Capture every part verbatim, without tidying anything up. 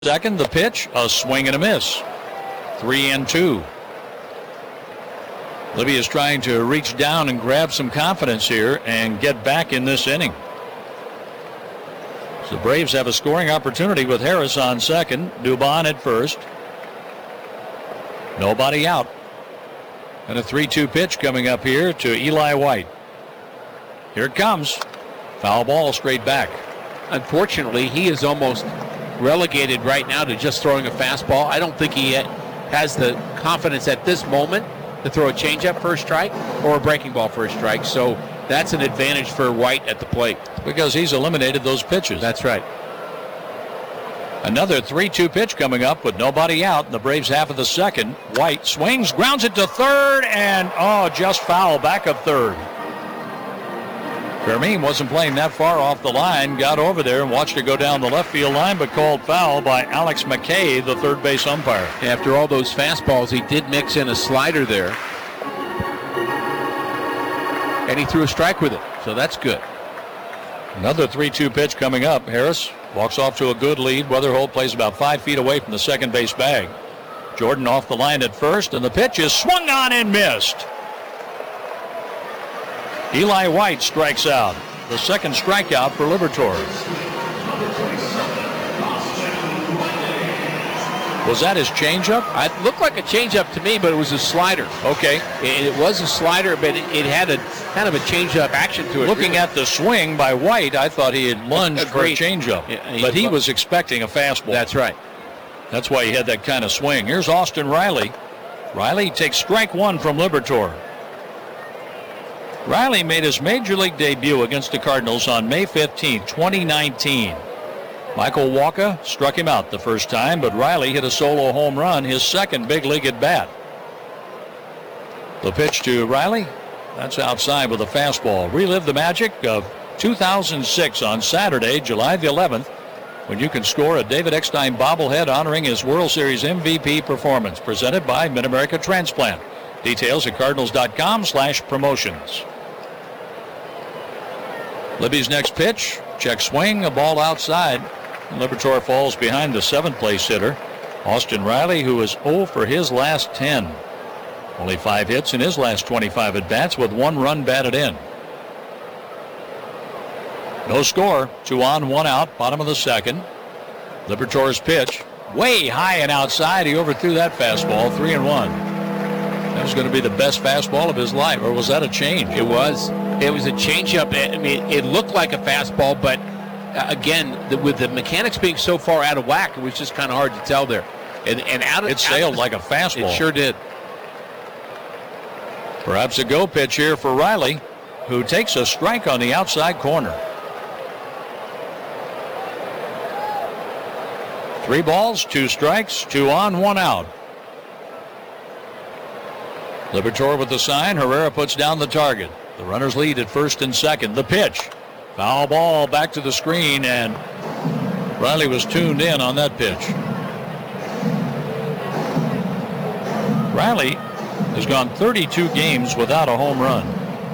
Second, the pitch, a swing and a miss. Three and two. Libby is trying to reach down and grab some confidence here and get back in this inning. So the Braves have a scoring opportunity with Harris on second, Dubon at first. Nobody out. And a three two pitch coming up here to Eli White. Here it comes. Foul ball straight back. Unfortunately, he is almost relegated right now to just throwing a fastball. I don't think he has the confidence at this moment to throw a changeup for a strike or a breaking ball for a strike. So that's an advantage for White at the plate. Because he's eliminated those pitches. That's right. Another three two pitch coming up with nobody out in the Braves half of the second. White swings, grounds it to third, and oh, just foul back of third. Fermin wasn't playing that far off the line, got over there and watched it go down the left field line, but called foul by Alex McKay, the third base umpire. After all those fastballs, he did mix in a slider there. And he threw a strike with it, so that's good. Another three two pitch coming up. Harris walks off to a good lead. Weatherholt plays about five feet away from the second base bag. Jordan off the line at first, and the pitch is swung on and missed. Eli White strikes out. The second strikeout for Liberatore. Was that his changeup? It looked like a changeup to me, but it was a slider. Okay. It, it was a slider, but it, it had a kind of a changeup action to it. Looking at the swing by White, I thought he had lunged for a changeup, yeah, he, but he was expecting a fastball. That's right. That's why he had that kind of swing. Here's Austin Riley. Riley takes strike one from Liberatore. Riley made his major league debut against the Cardinals on May fifteenth, twenty nineteen. Michael Walker struck him out the first time, but Riley hit a solo home run, his second big league at bat. The pitch to Riley, that's outside with a fastball. Relive the magic of two thousand six on Saturday, July the eleventh, when you can score a David Eckstein bobblehead honoring his World Series M V P performance, presented by Mid-America Transplant. Details at cardinals.com slash promotions. Libby's next pitch, check swing, a ball outside. Liberatore falls behind the seventh place hitter, Austin Riley, who is oh for his last ten. Only five hits in his last twenty-five at-bats with one run batted in. No score, two on, one out, bottom of the second. Liberatore's pitch, way high and outside. He overthrew that fastball, three and one. That was going to be the best fastball of his life, or was that a change? It was. It was a changeup. I mean, it looked like a fastball, but uh, again, the, with the mechanics being so far out of whack, it was just kind of hard to tell there. And, and out of it sailed out of, like a fastball. It sure did. Perhaps a go pitch here for Riley, who takes a strike on the outside corner. Three balls, two strikes, two on, one out. Liberatore with the sign. Herrera puts down the target. The runners lead at first and second. The pitch. Foul ball back to the screen, and Riley was tuned in on that pitch. Riley has gone thirty-two games without a home run.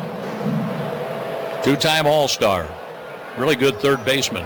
Two-time All-Star. Really good third baseman.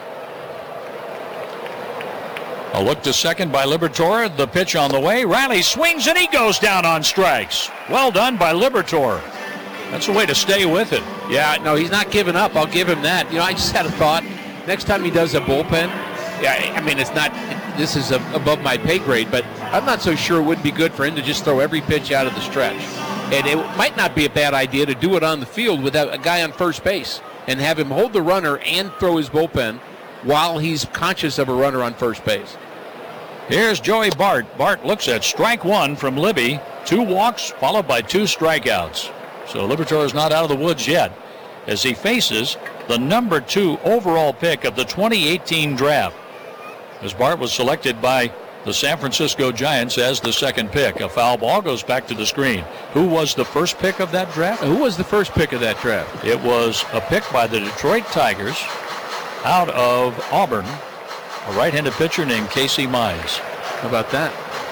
A look to second by Liberatore. The pitch on the way. Riley swings and he goes down on strikes. Well done by Liberatore. That's a way to stay with it. Yeah, no, he's not giving up. I'll give him that. You know, I just had a thought. Next time he does a bullpen, yeah, I mean, it's not, this is a, above my pay grade, but I'm not so sure it would be good for him to just throw every pitch out of the stretch. And it might not be a bad idea to do it on the field with a guy on first base and have him hold the runner and throw his bullpen while he's conscious of a runner on first base. Here's Joey Bart. Bart looks at strike one from Libby. Two walks followed by two strikeouts. So Liberatore is not out of the woods yet as he faces the number two overall pick of the twenty eighteen draft. As Bart was selected by the San Francisco Giants as the second pick. A foul ball goes back to the screen. Who was the first pick of that draft? Who was the first pick of that draft? It was a pick by the Detroit Tigers out of Auburn. A right-handed pitcher named Casey Mize. How about that?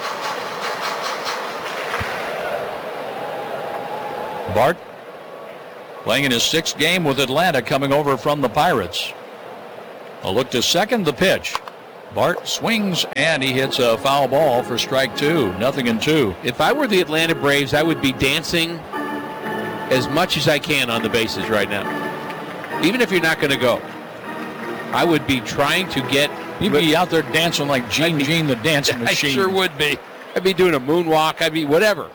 Bart playing in his sixth game with Atlanta, coming over from the Pirates. A look to second, the pitch. Bart swings, and he hits a foul ball for strike two. Nothing in two. If I were the Atlanta Braves, I would be dancing as much as I can on the bases right now. Even if you're not going to go, I would be trying to get... You'd be out there dancing like Gene Gene the Dancing Machine. I sure would be. I'd be doing a moonwalk. I'd be whatever.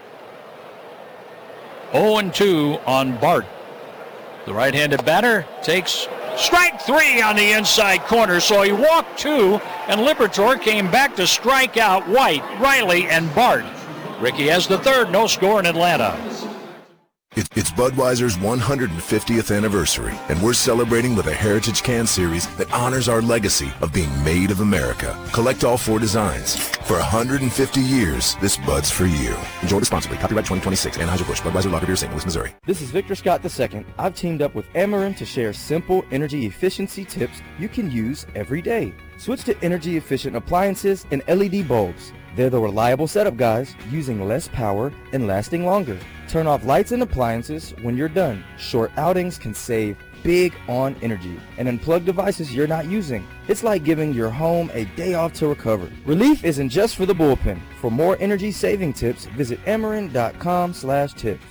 oh and two on Bart. The right-handed batter takes strike three on the inside corner, so he walked two, and Liberatore came back to strike out White, Riley, and Bart. Ricky has the third, no score in Atlanta. It's Budweiser's one hundred fiftieth anniversary, and we're celebrating with a Heritage Can Series that honors our legacy of being made of America. Collect all four designs. For one hundred fifty years, this Bud's for you. Enjoy responsibly. Copyright twenty twenty-six. Anheuser-Busch. Budweiser Lager Beer, Saint Louis, Missouri. This is Victor Scott the second. I've teamed up with Ameren to share simple energy efficiency tips you can use every day. Switch to energy efficient appliances and L E D bulbs. They're the reliable setup guys, using less power and lasting longer. Turn off lights and appliances when you're done. Short outings can save big on energy, and unplug devices you're not using. It's like giving your home a day off to recover. Relief isn't just for the bullpen. For more energy saving tips, visit Ameren.com slash tips.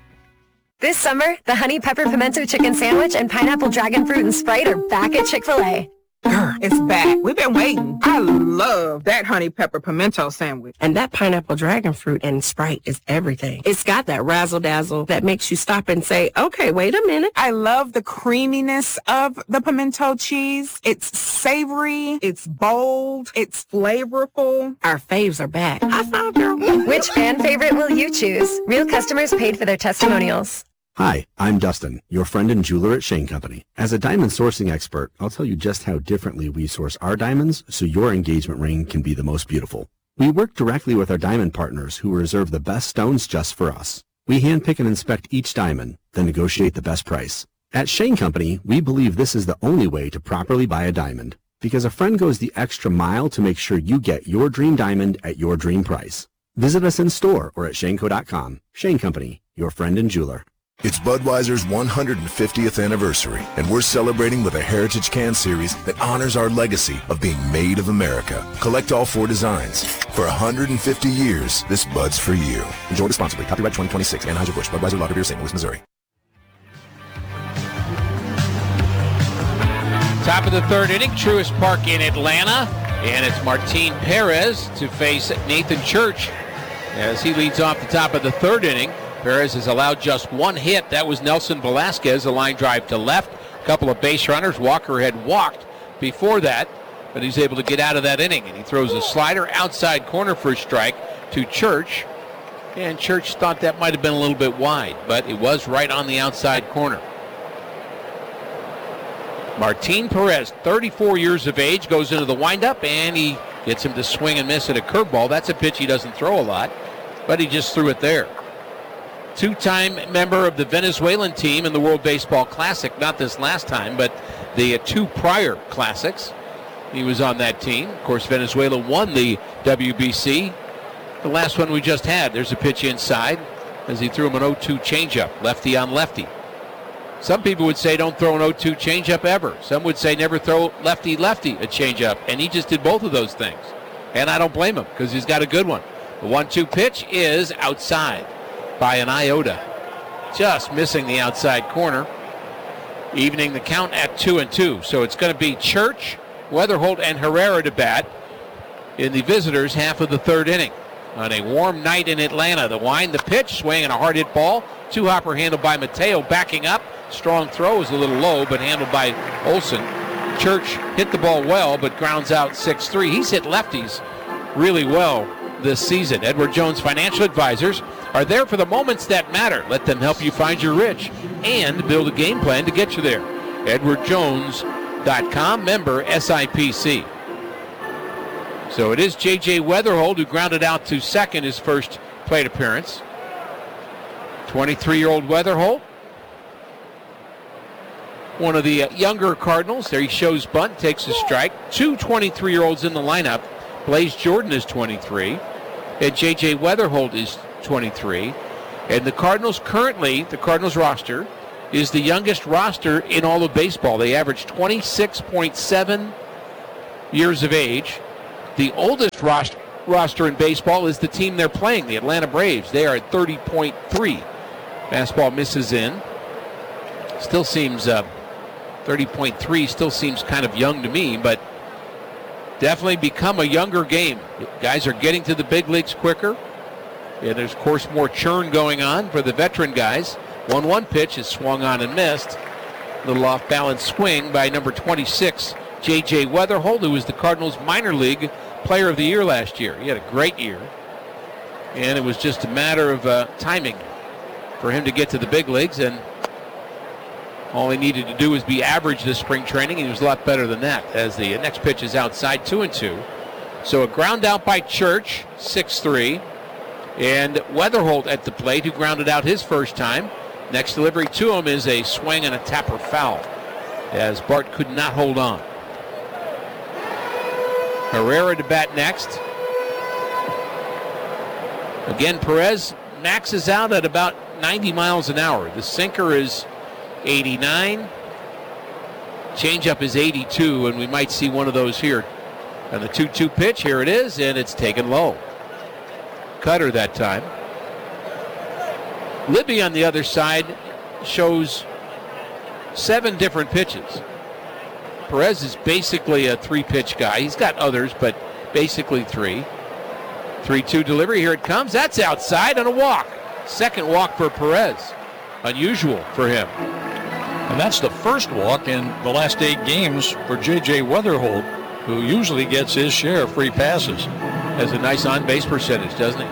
This summer, the Honey Pepper Pimento Chicken Sandwich and Pineapple Dragon Fruit and Sprite are back at Chick-fil-A. It's back. We've been waiting. I love that honey pepper pimento sandwich. And that pineapple dragon fruit and Sprite is everything. It's got that razzle-dazzle that makes you stop and say, okay, wait a minute. I love the creaminess of the pimento cheese. It's savory. It's bold. It's flavorful. Our faves are back. High five, girl. Which fan favorite will you choose? Real customers paid for their testimonials. Hi, I'm Dustin, your friend and jeweler at Shane Company. As a diamond sourcing expert, I'll tell you just how differently we source our diamonds so your engagement ring can be the most beautiful. We work directly with our diamond partners who reserve the best stones just for us. We handpick and inspect each diamond, then negotiate the best price. At Shane Company, we believe this is the only way to properly buy a diamond, because a friend goes the extra mile to make sure you get your dream diamond at your dream price. Visit us in store or at shane co dot com. Shane Company, your friend and jeweler. It's Budweiser's one hundred fiftieth anniversary, and we're celebrating with a Heritage Can Series that honors our legacy of being made of America. Collect all four designs. For one hundred fifty years, this Bud's for you. Enjoy responsibly. Copyright twenty twenty-six. Anheuser-Busch. Budweiser Lager Beer, Saint Louis, Missouri. Top of the third inning, Truist Park in Atlanta, and it's Martin Perez to face Nathan Church as he leads off the top of the third inning. Perez has allowed just one hit. That was Nelson Velasquez, a line drive to left. A couple of base runners. Walker had walked before that, but he's able to get out of that inning. And he throws a slider outside corner for a strike to Church. And Church thought that might have been a little bit wide, but it was right on the outside corner. Martin Perez, thirty-four years of age, goes into the windup, and he gets him to swing and miss at a curveball. That's a pitch he doesn't throw a lot, but he just threw it there. Two-time member of the Venezuelan team in the World Baseball Classic. Not this last time, but the two prior Classics. He was on that team. Of course, Venezuela won the W B C. The last one we just had. There's a pitch inside as he threw him an oh two changeup, lefty on lefty. Some people would say don't throw an oh two changeup ever. Some would say never throw lefty-lefty a changeup, and he just did both of those things. And I don't blame him because he's got a good one. The one two pitch is outside by an iota, just missing the outside corner, evening the count at two and two. So it's going to be Church, Weatherholt, and Herrera to bat in the visitors' half of the third inning. On a warm night in Atlanta, the wind, the pitch, swing, and a hard hit ball. Two-hopper handled by Mateo, backing up. Strong throw is a little low, but handled by Olson. Church hit the ball well, but grounds out six three. He's hit lefties really well this season. Edward Jones Financial Advisors are there for the moments that matter. Let them help you find your rich and build a game plan to get you there. edward jones dot com, member S I P C. So it is J J Weatherholt who grounded out to second his first plate appearance. twenty-three-year-old Weatherholt, one of the younger Cardinals. There he shows bunt, takes a strike. Two twenty-three-year-olds in the lineup. Blaze Jordan is twenty-three, and J J Weatherholt is twenty-three. And the Cardinals currently, the Cardinals roster, is the youngest roster in all of baseball. They average twenty-six point seven years of age. The oldest roster, roster in baseball is the team they're playing, the Atlanta Braves. They are at thirty point three. Fastball misses in. Still seems, uh, thirty point three still seems kind of young to me, but definitely become a younger game. Guys are getting to the big leagues quicker. And there's, of course, more churn going on for the veteran guys. one one pitch is swung on and missed. Little off-balance swing by number twenty-six, J J Weatherholt, who was the Cardinals minor league player of the year last year. He had a great year. And it was just a matter of uh, timing for him to get to the big leagues. And all he needed to do was be average this spring training. He was a lot better than that, as the next pitch is outside, two and two. So a ground out by Church, six three. And Weatherholt at the plate, who grounded out his first time. Next delivery to him is a swing and a tapper foul, as Bart could not hold on. Herrera to bat next. Again, Perez maxes out at about ninety miles an hour. The sinker is eighty-nine. Changeup is eighty-two, and we might see one of those here. And the two two pitch, here it is, and it's taken low. Cutter that time. Libby on the other side shows seven different pitches. Perez is basically a three-pitch guy. He's got others, but basically three. three two delivery. Here it comes. That's outside on a walk. Second walk for Perez. Unusual for him. And that's the first walk in the last eight games for J J Weatherholt, who usually gets his share of free passes. Has a nice on-base percentage, doesn't he?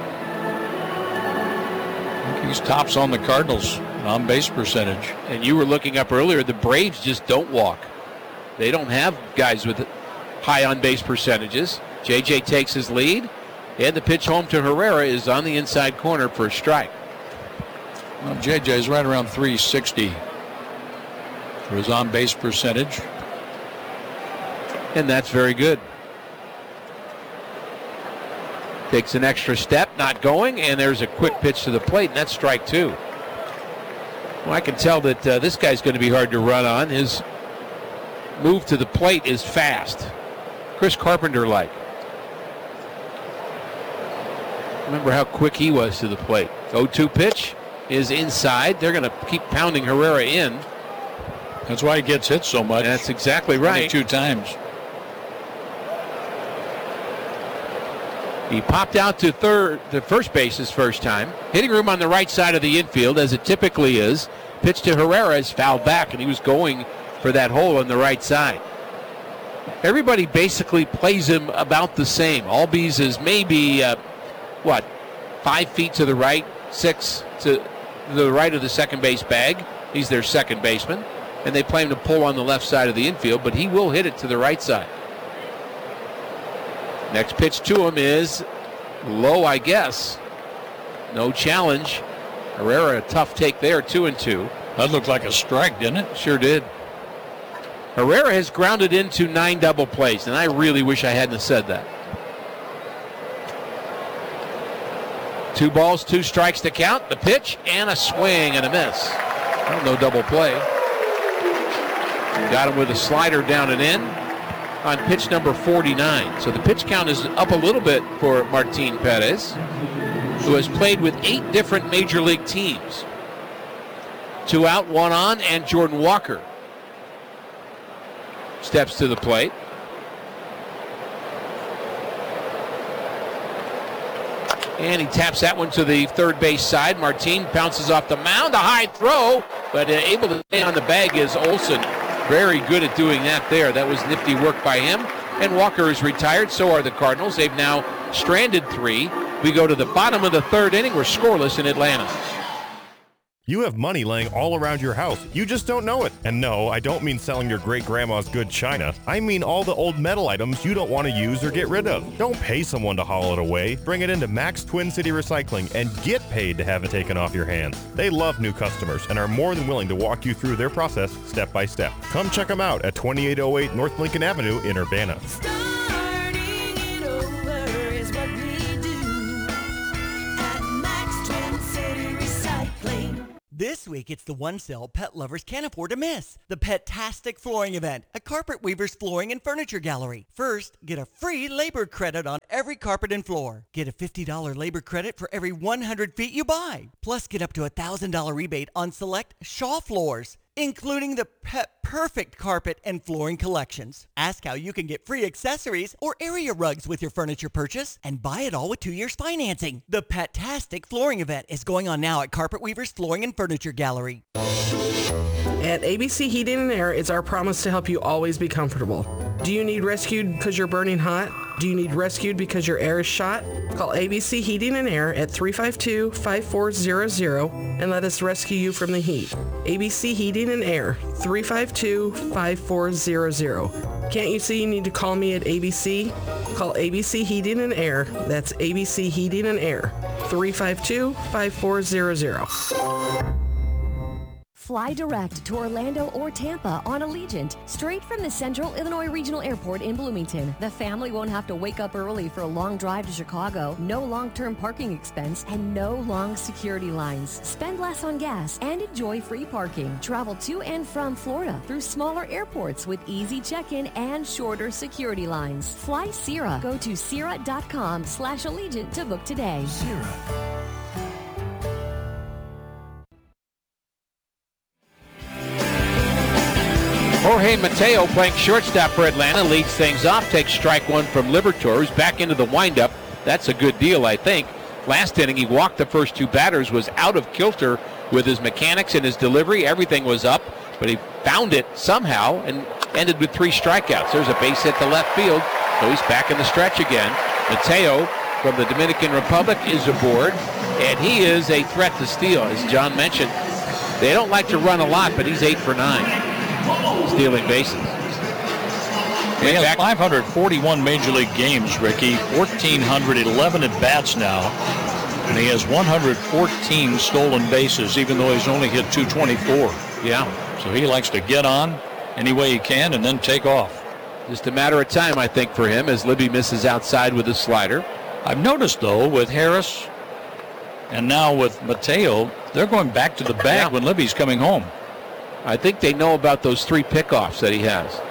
He's tops on the Cardinals on-base percentage. And you were looking up earlier, the Braves just don't walk. They don't have guys with high on-base percentages. J J takes his lead, and the pitch home to Herrera is on the inside corner for a strike. Well, J J is right around three sixty for his on-base percentage. And that's very good. Takes an extra step, not going, and there's a quick pitch to the plate, and that's strike two. Well, I can tell that uh, this guy's going to be hard to run on. His move to the plate is fast. Chris Carpenter-like. Remember how quick he was to the plate. oh two pitch is inside. They're going to keep pounding Herrera in. That's why he gets hit so much. That's exactly right. Two times. He popped out to third, to first base his first time. Hitting room on the right side of the infield, as it typically is. Pitch to Herrera is fouled back, and he was going for that hole on the right side. Everybody basically plays him about the same. Albies is maybe, uh, what, five feet to the right, six to the right of the second base bag. He's their second baseman. And they play him to pull on the left side of the infield, but he will hit it to the right side. Next pitch to him is low, I guess. No challenge. Herrera, a tough take there, two and two. That looked like a strike, didn't it? Sure did. Herrera has grounded into nine double plays, and I really wish I hadn't said that. Two balls, two strikes to count. The pitch and a swing and a miss. Well, no double play. Got him with a slider down and in on pitch number forty-nine. So the pitch count is up a little bit for Martin Perez, who has played with eight different major league teams. Two out, one on, and Jordan Walker steps to the plate. And he taps that one to the third base side. Martin bounces off the mound, a high throw, but uh, able to stay on the bag is Olson. Very good at doing that there. That was nifty work by him. And Walker is retired. So are the Cardinals. They've now stranded three. We go to the bottom of the third inning. We're scoreless in Atlanta. You have money laying all around your house. You just don't know it. And no, I don't mean selling your great-grandma's good china. I mean all the old metal items you don't want to use or get rid of. Don't pay someone to haul it away. Bring it into Max Twin City Recycling and get paid to have it taken off your hands. They love new customers and are more than willing to walk you through their process step by step. Come check them out at twenty-eight oh eight North Lincoln Avenue in Urbana. This week week, it's the one sale pet lovers can't afford to miss. The Pet-tastic Flooring Event at Carpet Weaver's Flooring and Furniture Gallery. First, get a free labor credit on every carpet and floor. Get a fifty dollars labor credit for every one hundred feet you buy. Plus, get up to a one thousand dollars rebate on select Shaw floors, including the Pet Perfect carpet and flooring collections. Ask how you can get free accessories or area rugs with your furniture purchase and buy it all with two years financing. The Pet-tastic Flooring Event is going on now at Carpet Weaver's Flooring and Furniture Gallery. At A B C Heating and Air, it's our promise to help you always be comfortable. Do you need rescued because you're burning hot? Do you need rescued because your air is shot? Call A B C Heating and Air at three five two, five four zero zero and let us rescue you from the heat. A B C Heating and Air, three five two, five four zero zero. Can't you see you need to call me at A B C? Call A B C Heating and Air. That's A B C Heating and Air, three five two, five four zero zero. Fly direct to Orlando or Tampa on Allegiant, straight from the Central Illinois Regional Airport in Bloomington. The family won't have to wake up early for a long drive to Chicago, no long-term parking expense, and no long security lines. Spend less on gas and enjoy free parking. Travel to and from Florida through smaller airports with easy check-in and shorter security lines. Fly Sierra. Go to Sierra.com slash Allegiant to book today. Sierra. Jorge Mateo, playing shortstop for Atlanta, leads things off, takes strike one from Liberatore, who's back into the windup. That's a good deal, I think. Last inning, he walked the first two batters, was out of kilter with his mechanics and his delivery. Everything was up, but he found it somehow and ended with three strikeouts. There's a base hit to left field, so he's back in the stretch again. Mateo from the Dominican Republic is aboard, and he is a threat to steal, as John mentioned. They don't like to run a lot, but he's eight for nine. Stealing bases. He has five hundred forty-one Major League games, Ricky. one thousand four hundred eleven at-bats now. And he has one hundred fourteen stolen bases, even though he's only hit two twenty-four. Yeah. So he likes to get on any way he can and then take off. Just a matter of time, I think, for him as Libby misses outside with a slider. I've noticed, though, with Harris and now with Mateo, they're going back to the bag yeah. when Libby's coming home. I think they know about those three pickoffs that he has.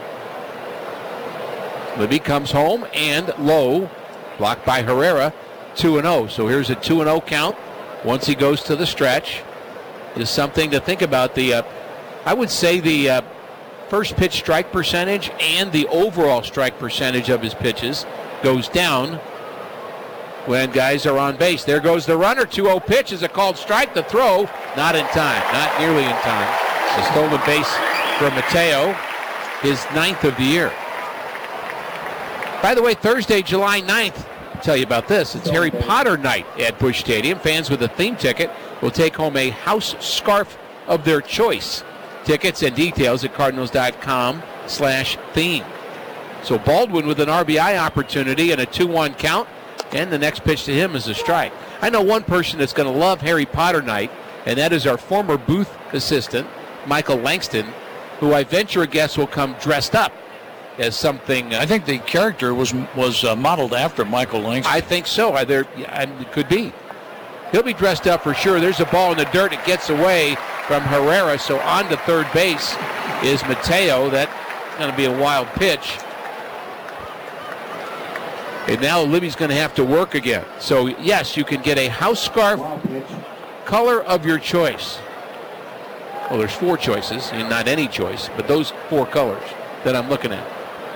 Libby comes home and low, blocked by Herrera, two and oh. So here's a two and oh count once he goes to the stretch. Is something to think about. The uh, I would say the uh, first pitch strike percentage and the overall strike percentage of his pitches goes down when guys are on base. There goes the runner. two oh pitch is a called strike. The throw, not in time, not nearly in time. A stolen base for Mateo, his ninth of the year. By the way, Thursday, July ninth, I'll tell you about this. It's Harry Potter night at Busch Stadium. Fans with a theme ticket will take home a house scarf of their choice. Tickets and details at cardinals.com slash theme. So Baldwin with an R B I opportunity and a two one count, and the next pitch to him is a strike. I know one person that's going to love Harry Potter night, and that is our former booth assistant, Michael Langston, who I venture a guess will come dressed up as something. Uh, I think the character was was uh, modeled after Michael Langston. I think so. I, there, it could be. He'll be dressed up for sure. There's a ball in the dirt. It gets away from Herrera. So on to third base is Mateo. That's going to be a wild pitch. And now Libby's going to have to work again. So yes, you can get a house scarf, color of your choice. Well, there's four choices, and not any choice, but those four colors that I'm looking at.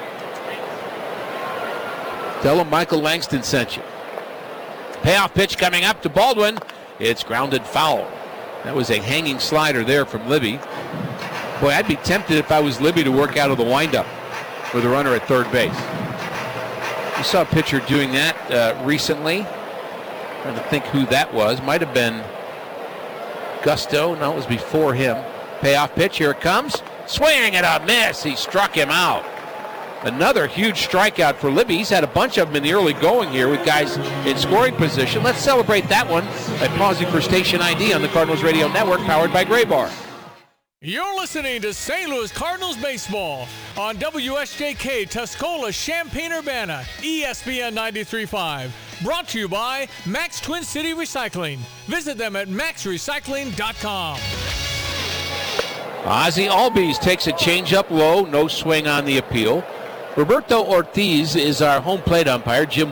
Tell them Michael Langston sent you. Payoff pitch coming up to Baldwin. It's grounded foul. That was a hanging slider there from Libby. Boy, I'd be tempted if I was Libby to work out of the windup with a runner at third base. We saw a pitcher doing that uh, recently. I'm trying to think who that was. Might have been Gusto. No, it was before him. Payoff pitch. Here it comes. Swing and a miss. He struck him out. Another huge strikeout for Libby. He's had a bunch of them in the early going here with guys in scoring position. Let's celebrate that one by pausing for station I D on the Cardinals Radio Network, powered by Gray Bar. You're listening to Saint Louis Cardinals baseball on W S J K Tuscola, Champaign-Urbana, E S P N ninety-three point five. Brought to you by Max Twin City Recycling. Visit them at max recycling dot com. Ozzy Albies takes a changeup low, no swing on the appeal. Roberto Ortiz is our home plate umpire. Jim